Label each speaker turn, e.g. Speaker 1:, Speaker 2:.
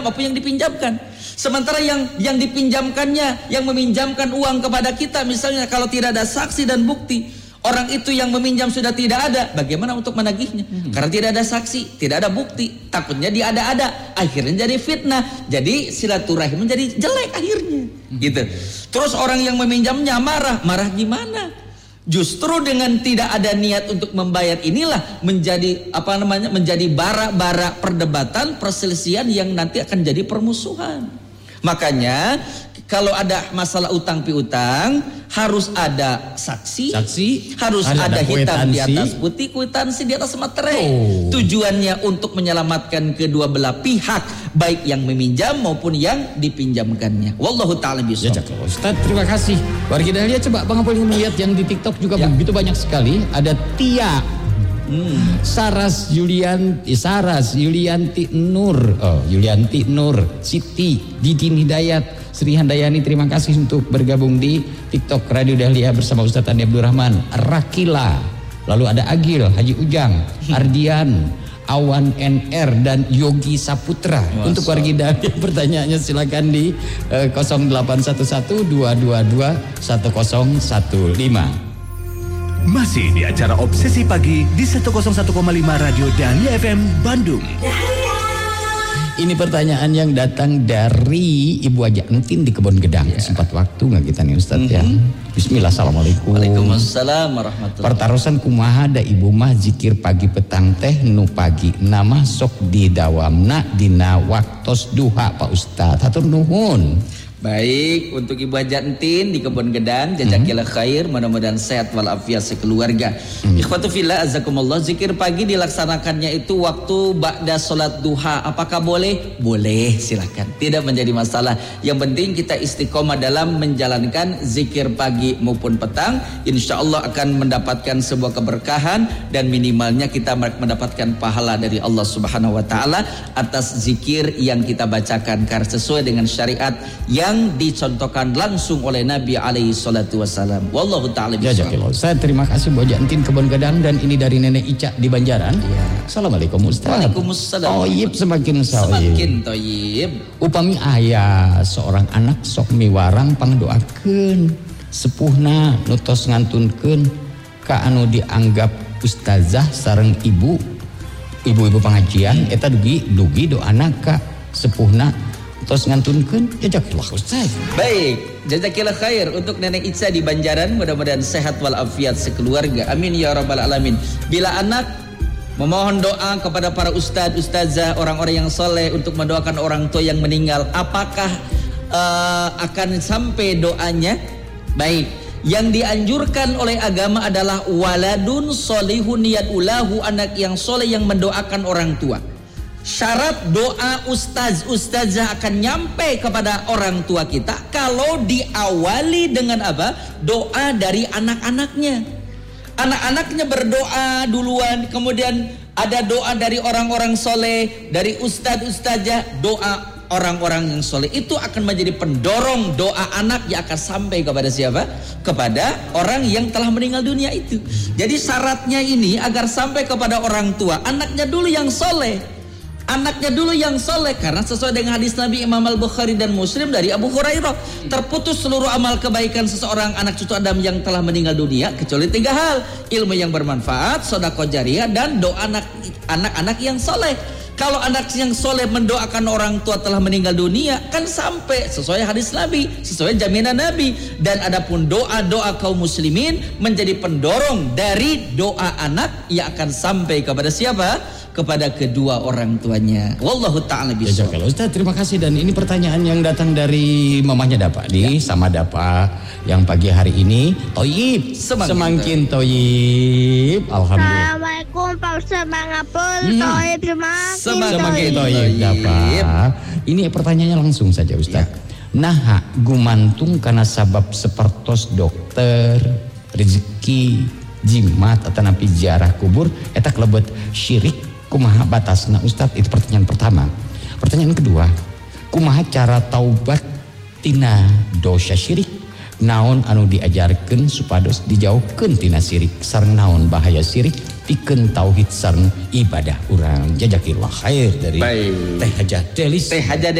Speaker 1: apa yang dipinjamkan. Sementara yang dipinjamkannya, yang meminjamkan uang kepada kita, misalnya kalau tidak ada saksi dan bukti, orang itu yang meminjam sudah tidak ada, bagaimana untuk menagihnya? Karena tidak ada saksi, tidak ada bukti, takutnya dia ada-ada, akhirnya jadi fitnah, jadi silaturahim menjadi jelek akhirnya, gitu. Terus orang yang meminjamnya marah gimana? Justru dengan tidak ada niat untuk membayar inilah menjadi menjadi bara-bara perdebatan, perselisihan yang nanti akan jadi permusuhan. Makanya kalau ada masalah utang piutang harus ada saksi, harus ada hitam di atas putih, kwitansi di atas materai. Tujuannya untuk menyelamatkan kedua belah pihak, baik yang meminjam maupun yang dipinjamkannya. Wallahu ta'ala bishawab.
Speaker 2: Ya, Ustaz, terima kasih. Warga Dahlia, coba Bang Apol melihat yang di TikTok juga begitu banyak sekali. Ada Tia Saras Yulianti Nur, Siti Didin Hidayat, Sri Handayani, terima kasih untuk bergabung di TikTok Radio Dahlia bersama Ustaz Andi Abdul Rahman. Rakila, lalu ada Agil, Haji Ujang, Ardian, Awan NR dan Yogi Saputra. Untuk warga Dahlia pertanyaannya silakan di 0812221015.
Speaker 3: Masih di acara Obsesi Pagi di 101,5 Radio Dahlia FM Bandung.
Speaker 2: Ini pertanyaan yang datang dari Ibu Aja Entin di Kebon Gedang. Sempat waktu nggak kita nih Ustadz ya? Bismillah, assalamualaikum.
Speaker 1: Waalaikumsalam warahmatullahi.
Speaker 2: Pertarusan kumaha da ibu mah zikir pagi petang teh nu pagi nama sok didawamna dina waktos duha Pak Ustadz. Hatur nuhun.
Speaker 1: Baik, untuk Ibu Haja Entin di Kebon Gedang, jazakillah khair, mudah-mudahan sehat walafiat sekeluarga. Ikhwatu fillah azakumullah, zikir pagi dilaksanakannya itu waktu ba'da salat duha. Apakah boleh? Boleh, silakan. Tidak menjadi masalah. Yang penting kita istiqomah dalam menjalankan zikir pagi maupun petang. Insya Allah akan mendapatkan sebuah keberkahan dan minimalnya kita mendapatkan pahala dari Allah Subhanahu wa taala atas zikir yang kita bacakan karena sesuai dengan syariat yang dicontohkan langsung oleh Nabi alaihi salatu wassalam. Wallahu ta'ala bishawab.
Speaker 2: Saya terima kasih Bu Haja Entin Kebon Gedang, dan ini dari Nenek Ica di Banjaran. Assalamualaikum Ustaz.
Speaker 1: Waalaikumsalam.
Speaker 2: Toyib semakin
Speaker 1: toyib.
Speaker 2: Upami ayah seorang anak sok miwarang pangdoakeun sepuhna nutos ngantunkeun ka anu dianggap ustazah sareng ibu-ibu pengajian eta dugi doana ka sepuhna terus ngantunkeun. Jazakillah Ustaz.
Speaker 1: Baik, jazakillah khair untuk Nenek Ica di Banjaran, mudah-mudahan sehat walafiat sekeluarga. Amin ya rabbal alamin. Bila anak memohon doa kepada para ustadz, ustazah, orang-orang yang soleh untuk mendoakan orang tua yang meninggal, apakah akan sampai doanya? Baik, yang dianjurkan oleh agama adalah waladun solihun yad'ulahu, anak yang soleh yang mendoakan orang tua. Syarat doa ustazah akan nyampe kepada orang tua kita kalau diawali dengan apa? Doa dari anak-anaknya. Anak-anaknya berdoa duluan, kemudian ada doa dari orang-orang soleh, dari ustazah, doa orang-orang yang soleh. Itu akan menjadi pendorong doa anak yang akan sampai kepada siapa? Kepada orang yang telah meninggal dunia itu. Jadi syaratnya ini agar sampai kepada orang tua, anaknya dulu yang soleh. Anaknya dulu yang soleh, karena sesuai dengan hadis Nabi Imam Al-Bukhari dan Muslim dari Abu Hurairah, terputus seluruh amal kebaikan seseorang anak cucu Adam yang telah meninggal dunia kecuali 3 hal: ilmu yang bermanfaat, sedekah jariyah, dan doa anak-anak yang soleh. Kalau anak yang soleh mendoakan orang tua telah meninggal dunia, kan sampai sesuai hadis Nabi, sesuai jaminan Nabi. Dan adapun doa-doa kaum muslimin menjadi pendorong dari doa anak yang akan sampai kepada siapa? Kepada kedua orang tuanya. Wallahu ta'ala bishawab.
Speaker 2: Ustaz, terima kasih. Dan ini pertanyaan yang datang dari mamanya Dapa di sama Dapa yang pagi hari ini. Toyib, semakin toyib. Alhamdulillah.
Speaker 4: Assalamualaikum Pak Ustaz Bang Apol. Toyib
Speaker 2: semakin toyib Dapa. Ini pertanyaannya langsung saja Ustaz. Nah, gumantung karena sabab sepertos dokter, rezeki, jimat atau napi ziarah kubur eta kelebet syirik. Kumaha batasna Ustadz? Itu pertanyaan pertama. Pertanyaan kedua, kumaha cara taubat tina dosa syirik? Naon anu diajarkeun supados dijauhkeun tina syirik? Sareng naon bahaya syirik? pikeun tauhid sareng ibadah urang. Jazakillah khair dari
Speaker 1: Baik.
Speaker 2: Teh Hajah Delis.
Speaker 1: Teh Hajah